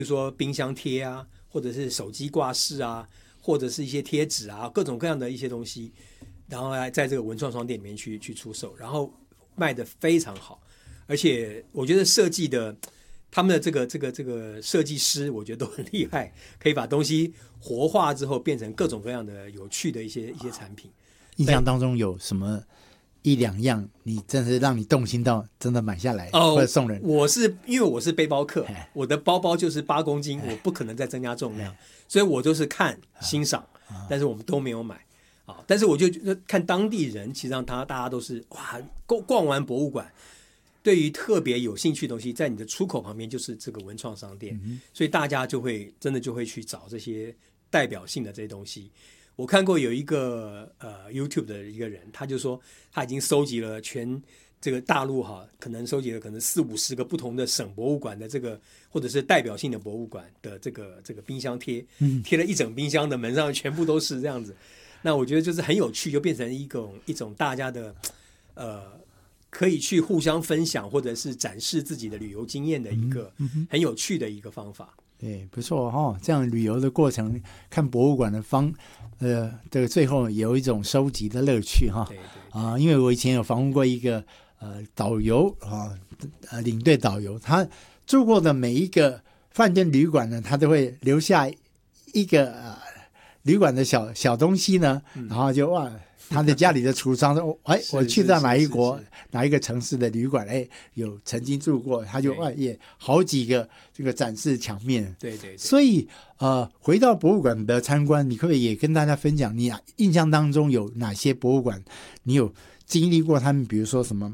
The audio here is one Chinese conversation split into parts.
如说冰箱贴啊，或者是手机挂饰啊，或者是一些贴纸啊，各种各样的一些东西，然后在这个文创商店里面去出售，然后卖得非常好。而且我觉得设计的他们的这个设计师，我觉得都很厉害，可以把东西活化之后变成各种各样的有趣的一些产品。 印象当中有什么一两样你真是让你动心到真的买下来或者送人？ 因为我是背包客，我的包包就是8公斤，我不可能再增加重量，所以我就是看欣赏，但是我们都没有买啊。但是我就看当地人，其实上大家都是哇，逛完博物馆，对于特别有兴趣的东西，在你的出口旁边就是这个文创商店，所以大家真的就会去找这些代表性的这些东西。我看过有一个YouTube 的一个人，他就说他已经收集了全这个大陆可能收集了可能40-50个不同的省博物馆的这个或者是代表性的博物馆的这个冰箱贴，贴了一整冰箱的门上全部都是这样子。那我觉得就是很有趣，就变成一种大家的可以去互相分享或者是展示自己的旅游经验的一个很有趣的一个方法。 对，不错这样旅游的过程，看博物馆的这个最后有一种收集的乐趣对因为我以前有访问过一个导游领队导游，他住过的每一个饭店旅馆呢，他都会留下一个旅馆的小东西呢，然后就他的家里的橱窗说我去到哪一国哪一个城市的旅馆有曾经住过，他就也好几个这个展示墙面。 对， 所以回到博物馆的参观，你可不可以也跟大家分享你印象当中有哪些博物馆你有经历过他们，比如说什么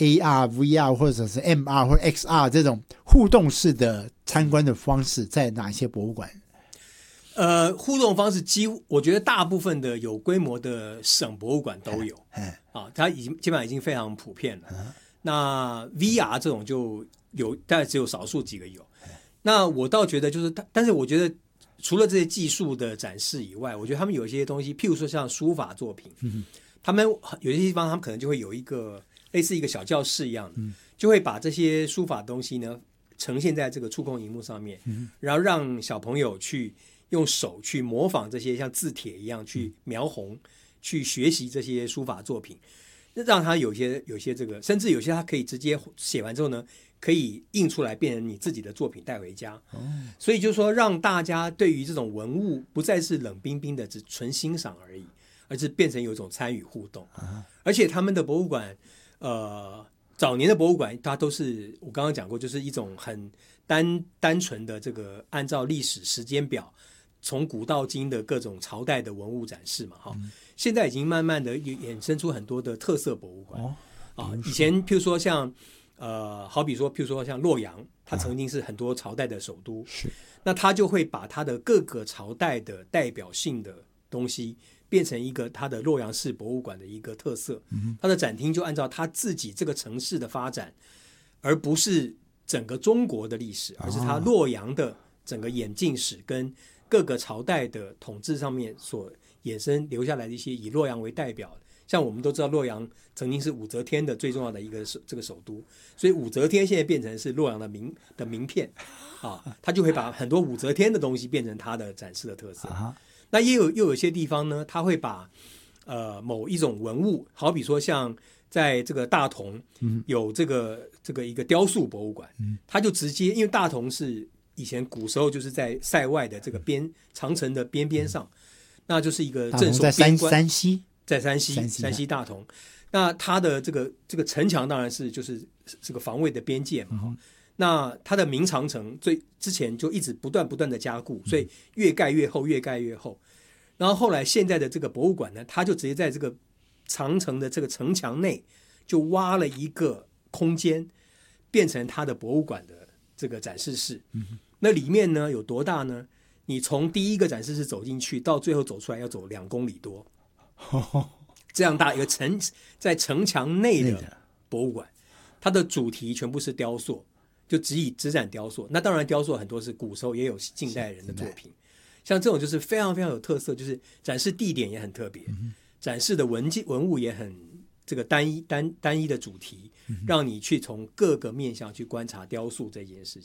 AR、VR 或者是 MR 或者 XR 这种互动式的参观的方式，在哪些博物馆？ 互动方式我觉得大部分的有规模的省博物馆都有它基本上已经非常普遍了。那 VR 这种就有，大概只有少数几个有。那我倒觉得但是我觉得除了这些技术的展示以外，我觉得他们有一些东西，譬如说像书法作品，他们有些地方他们可能就会有一个类似一个小教室一样的，就会把这些书法东西呢呈现在这个触控荧幕上面，然后让小朋友去用手去模仿这些像字帖一样去描红，去学习这些书法作品，让他有些这个，甚至有些他可以直接写完之后呢，可以印出来变成你自己的作品带回家。所以就是说让大家对于这种文物不再是冷冰冰的只纯欣赏而已，而是变成有一种参与互动。而且他们的博物馆早年的博物馆它都是我刚刚讲过，就是一种很单纯的这个按照历史时间表从古到今的各种朝代的文物展示嘛，现在已经慢慢的衍生出很多的特色博物馆。以前譬如说像好比说譬如说像洛阳，它曾经是很多朝代的首都，那它就会把它的各个朝代的代表性的东西变成一个它的洛阳市博物馆的一个特色。它的展厅就按照它自己这个城市的发展，而不是整个中国的历史，而是它洛阳的整个演进史跟各个朝代的统治上面所衍生留下来的一些以洛阳为代表。像我们都知道洛阳曾经是武则天的最重要的一个这个首都，所以武则天现在变成是洛阳的名片他就会把很多武则天的东西变成他的展示的特色。那又有一些地方呢，他会把某一种文物，好比说像在这个大同有这个一个雕塑博物馆，他就直接因为大同是以前古时候就是在塞外的这个长城的边上，那就是一个镇守边关，在山西大同。那它的这个城墙当然是就是这个防卫的边界嘛。那它的明长城之前就一直不断的加固，所以越盖越厚，越盖越厚。然后后来现在的这个博物馆呢，它就直接在这个长城的这个城墙内就挖了一个空间，变成它的博物馆的这个展示室。那里面呢有多大呢？你从第一个展示室走进去到最后走出来要走2公里多，这样大一个在城墙内的博物馆，它的主题全部是雕塑，就只展雕塑。那当然雕塑很多是古时候也有近代人的作品，像这种就是非常非常有特色，就是展示地点也很特别，展示的文物也很这个单一的主题，让你去从各个面向去观察雕塑这件事情。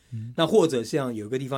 那或者像有个地方